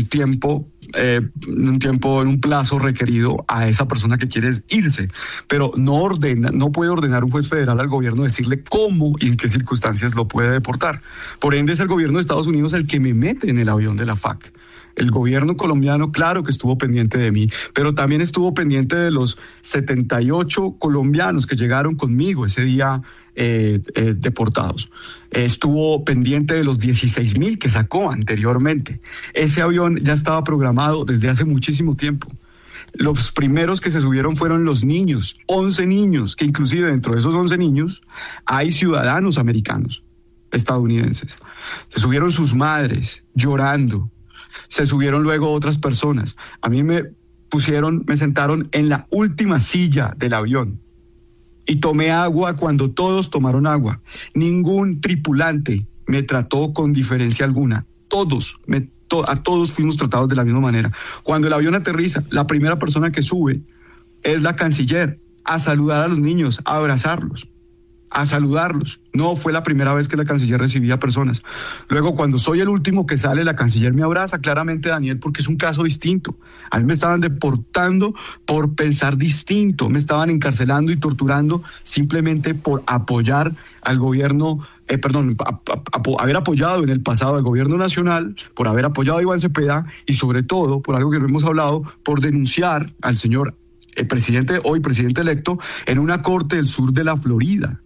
P: un plazo requerido a esa persona que quiere irse, pero no puede ordenar un juez federal al gobierno decirle cómo y en qué circunstancias lo puede deportar. Por ende es el gobierno de Estados Unidos el que me mete en el avión de la FAC. El gobierno colombiano, claro que estuvo pendiente de mí, pero también estuvo pendiente de los 78 colombianos que llegaron conmigo ese día deportados. Estuvo pendiente de los 16,000 que sacó anteriormente. Ese avión ya estaba programado desde hace muchísimo tiempo. Los primeros que se subieron fueron los niños, 11 niños, que inclusive dentro de esos 11 niños hay ciudadanos americanos, estadounidenses. Se subieron sus madres llorando. Se subieron luego otras personas. A mí me sentaron en la última silla del avión y tomé agua cuando todos tomaron agua. Ningún tripulante me trató con diferencia alguna. A todos fuimos tratados de la misma manera. Cuando el avión aterriza, la primera persona que sube es la canciller a saludar a los niños, a abrazarlos, a saludarlos. No fue la primera vez que la canciller recibía personas. Luego, cuando soy el último que sale, la canciller me abraza claramente, Daniel, porque es un caso distinto. A mí me estaban deportando por pensar distinto, me estaban encarcelando y torturando simplemente por apoyar al gobierno, haber apoyado en el pasado al gobierno nacional, por haber apoyado a Iván Cepeda y sobre todo, por algo que no hemos hablado, por denunciar al señor hoy presidente electo, en una corte del sur de la Florida,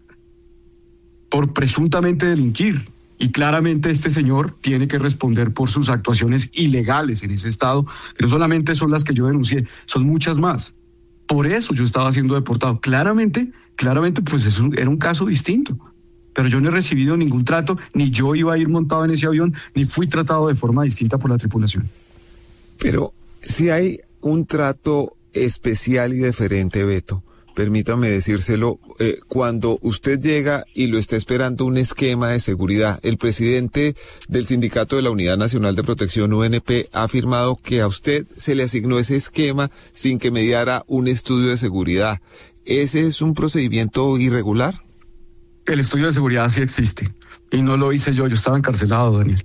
P: por presuntamente delinquir. Y claramente este señor tiene que responder por sus actuaciones ilegales en ese estado, que no solamente son las que yo denuncié, son muchas más. Por eso yo estaba siendo deportado. Claramente, pues era un caso distinto. Pero yo no he recibido ningún trato, ni yo iba a ir montado en ese avión, ni fui tratado de forma distinta por la tripulación.
O: Pero si hay un trato especial y diferente, Beto, permítame decírselo, cuando usted llega y lo está esperando un esquema de seguridad, el presidente del Sindicato de la Unidad Nacional de Protección, UNP, ha afirmado que a usted se le asignó ese esquema sin que mediara un estudio de seguridad. ¿Ese es un procedimiento irregular?
P: El estudio de seguridad sí existe, y no lo hice yo estaba encarcelado, Daniel.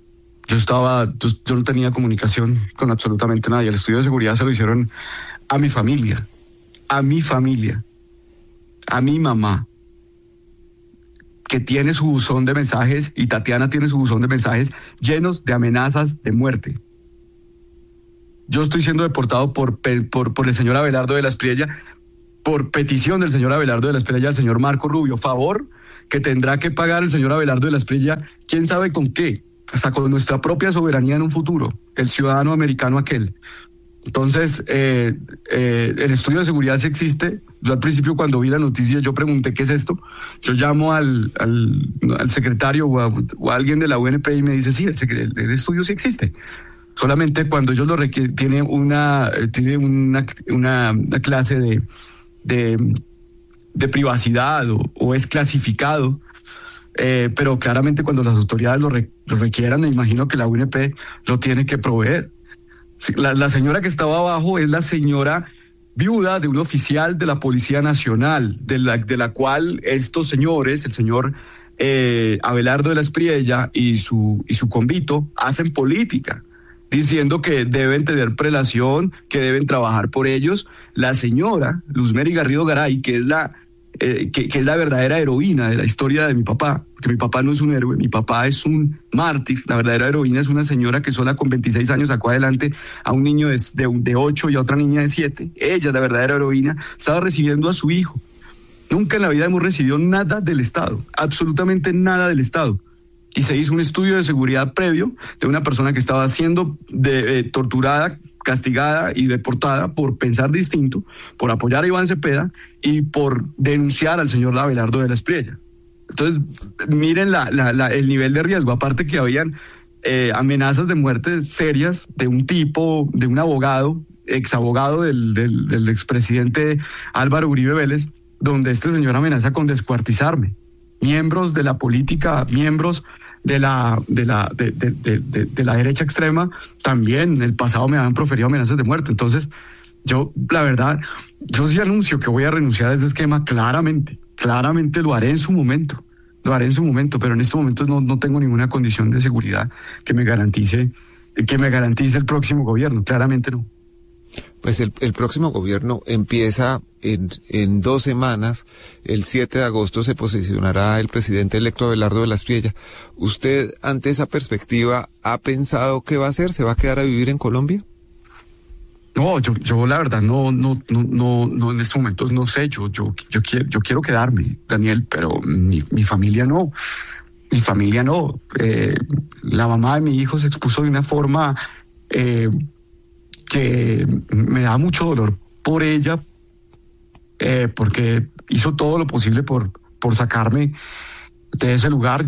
P: Yo no tenía comunicación con absolutamente nadie. El estudio de seguridad se lo hicieron a mi familia. a mi mamá, que tiene su buzón de mensajes, y Tatiana tiene su buzón de mensajes llenos de amenazas de muerte. Yo estoy siendo deportado por el señor Abelardo de la Espriella, por petición del señor Abelardo de la Espriella al señor Marco Rubio, favor que tendrá que pagar el señor Abelardo de la Espriella, quién sabe con qué, hasta con nuestra propia soberanía en un futuro, el ciudadano americano aquel. Entonces, el estudio de seguridad sí existe. Yo al principio, cuando vi la noticia, yo pregunté qué es esto. Yo llamo al secretario o a alguien de la UNP y me dice, sí, el estudio sí existe. Solamente cuando ellos lo requieren, tiene una clase de privacidad o es clasificado. Pero claramente cuando las autoridades lo requieran, me imagino que la UNP lo tiene que proveer. La señora que estaba abajo es la señora viuda de un oficial de la Policía Nacional, de la cual estos señores, el señor Abelardo de la Espriella y su convito, hacen política, diciendo que deben tener prelación, que deben trabajar por ellos. La señora Luzmeri Garrido Garay, que es que es la verdadera heroína de la historia de mi papá, porque mi papá no es un héroe, mi papá es un mártir. La verdadera heroína es una señora que sola con 26 años sacó adelante a un niño de 8 y a otra niña de 7. Ella es la verdadera heroína, estaba recibiendo a su hijo. Nunca en la vida hemos recibido nada del Estado, absolutamente nada del Estado. Y se hizo un estudio de seguridad previo de una persona que estaba siendo torturada, castigada y deportada por pensar distinto, por apoyar a Iván Cepeda y por denunciar al señor Abelardo de la Espriella. Entonces, miren el nivel de riesgo. Aparte que habían amenazas de muerte serias de un tipo, de un abogado, exabogado del expresidente Álvaro Uribe Vélez, donde este señor amenaza con descuartizarme. Miembros de la política, miembros de la derecha extrema, también en el pasado me habían proferido amenazas de muerte. Entonces, yo, la verdad, yo sí anuncio que voy a renunciar a ese esquema claramente lo haré en su momento, pero en estos momentos no tengo ninguna condición de seguridad que me garantice el próximo gobierno, claramente no.
O: Pues el próximo gobierno empieza en 2 semanas. El 7 de agosto se posicionará el presidente electo Abelardo de la Espriella. ¿Usted, ante esa perspectiva, ha pensado qué va a hacer? ¿Se va a quedar a vivir en Colombia?
P: No, yo la verdad no en estos momentos no sé. Yo quiero quedarme, Daniel, pero mi familia no. Mi familia no. La mamá de mi hijo se expuso de una forma que me da mucho dolor por ella, porque hizo todo lo posible por sacarme de ese lugar.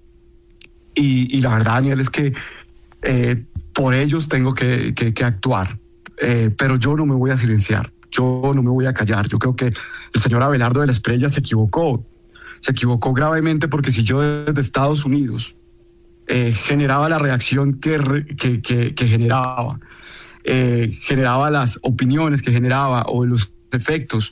P: Y la verdad, Daniel, es que por ellos tengo que actuar, pero yo no me voy a silenciar, yo no me voy a callar. Yo creo que el señor Abelardo de la Espriella se equivocó gravemente, porque si yo desde Estados Unidos generaba la reacción que generaba las opiniones que generaba, o los efectos,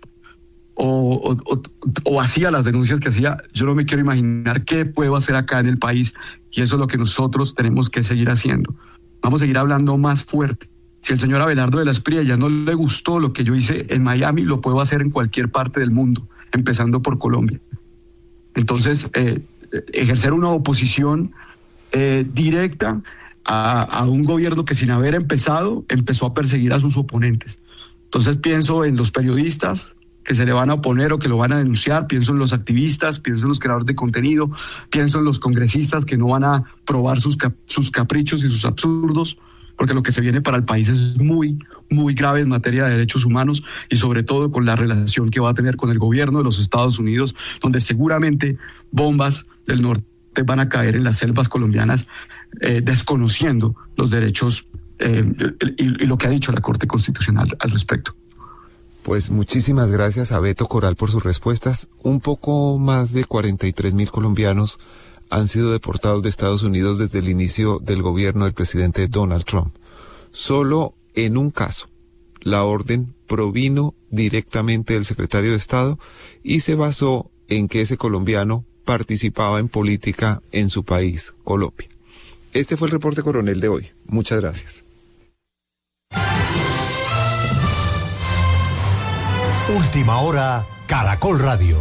P: o hacía las denuncias que hacía, yo no me quiero imaginar qué puedo hacer acá en el país, y eso es lo que nosotros tenemos que seguir haciendo. Vamos a seguir hablando más fuerte. Si el señor Abelardo de la Espriella no le gustó lo que yo hice en Miami, lo puedo hacer en cualquier parte del mundo, empezando por Colombia. Entonces, ejercer una oposición directa a un gobierno que, sin haber empezó a perseguir a sus oponentes. Entonces pienso en los periodistas que se le van a oponer o que lo van a denunciar, pienso en los activistas, pienso en los creadores de contenido, pienso en los congresistas que no van a probar sus caprichos y sus absurdos, porque lo que se viene para el país es muy, muy grave en materia de derechos humanos, y sobre todo con la relación que va a tener con el gobierno de los Estados Unidos, donde seguramente bombas del norte van a caer en las selvas colombianas, desconociendo los derechos y lo que ha dicho la Corte Constitucional al respecto.
O: Pues muchísimas gracias a Beto Coral por sus respuestas. Un poco más de 43.000 colombianos han sido deportados de Estados Unidos desde el inicio del gobierno del presidente Donald Trump. Solo en un caso, la orden provino directamente del secretario de Estado y se basó en que ese colombiano participaba en política en su país, Colombia. Este fue el reporte coronel de hoy. Muchas gracias.
A: Última hora Caracol Radio.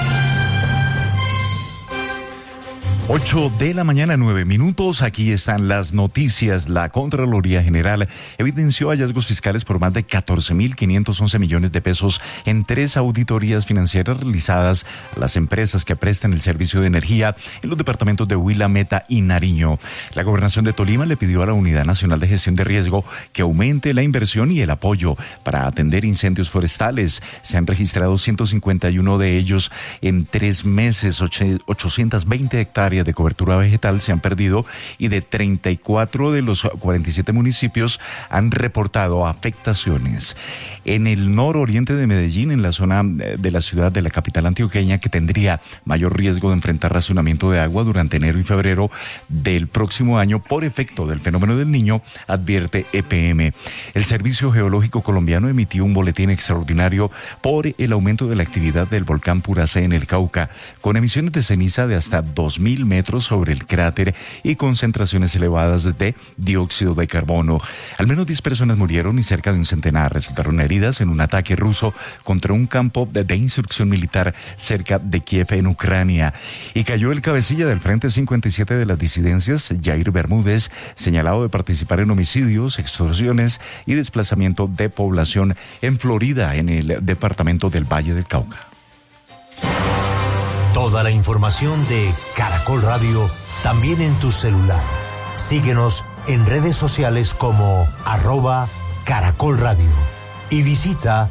Q: 8 de la mañana, 9 minutos. Aquí están las noticias. La Contraloría General evidenció hallazgos fiscales por más de 14.511 millones de pesos en 3 auditorías financieras realizadas a las empresas que prestan el servicio de energía en los departamentos de Huila, Meta y Nariño. La Gobernación de Tolima le pidió a la Unidad Nacional de Gestión de Riesgo que aumente la inversión y el apoyo para atender incendios forestales. Se han registrado 151 de ellos en 3 meses, 820 hectáreas de cobertura vegetal se han perdido y de 34 de los 47 municipios han reportado afectaciones. En el nororiente de Medellín, en la zona de la ciudad de la capital antioqueña, que tendría mayor riesgo de enfrentar racionamiento de agua durante enero y febrero del próximo año por efecto del fenómeno del Niño, advierte EPM. El Servicio Geológico Colombiano emitió un boletín extraordinario por el aumento de la actividad del volcán Puracé en el Cauca, con emisiones de ceniza de hasta 2.000 metros sobre el cráter y concentraciones elevadas de dióxido de carbono. Al menos 10 personas murieron y cerca de un centenar resultaron heridas en un ataque ruso contra un campo de instrucción militar cerca de Kiev, en Ucrania. Y cayó el cabecilla del Frente 57 de las disidencias, Jair Bermúdez, señalado de participar en homicidios, extorsiones y desplazamiento de población en Florida, en el departamento del Valle del Cauca.
A: Toda la información de Caracol Radio también en tu celular. Síguenos en redes sociales como @Caracol Radio y visita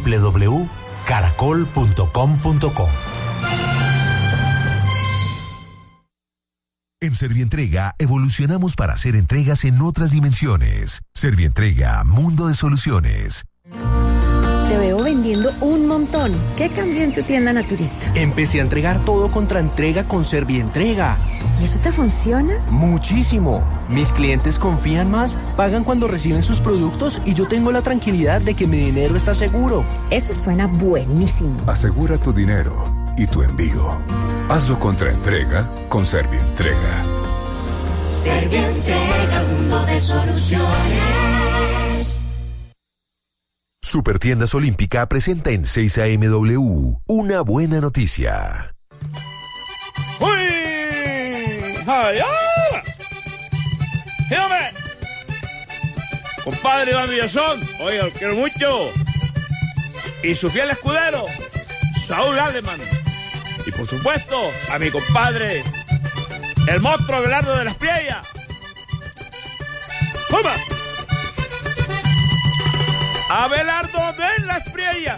A: www.caracol.com.co.
R: En Servientrega evolucionamos para hacer entregas en otras dimensiones. Servientrega, mundo de soluciones.
S: Te veo vendiendo un montón. ¿Qué cambió en tu tienda naturista?
T: Empecé a entregar todo contra entrega con Servientrega.
S: ¿Y eso te funciona?
T: Muchísimo. Mis clientes confían más, pagan cuando reciben sus productos y yo tengo la tranquilidad de que mi dinero está seguro.
S: Eso suena buenísimo.
N: Asegura tu dinero y tu envío. Hazlo contra entrega con Servientrega.
U: Servientrega, mundo de soluciones.
R: Supertiendas Olímpica presenta en 6 AMW una buena noticia.
V: ¡Uy! ¡Ay, ah! ¡Sí, hombre! Compadre Iván Villazón, oiga, lo quiero mucho. Y su fiel escudero, Saúl Alemán. Y por supuesto, a mi compadre, el monstruo Abelardo de las Priellas. ¡Toma! Abelardo de las Priellas.